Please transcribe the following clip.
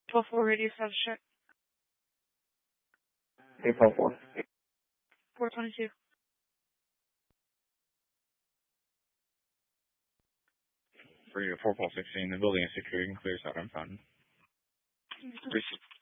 12-4 radio status check. 844. 422. For your 416, the building is secure. You can clear this out on fountain.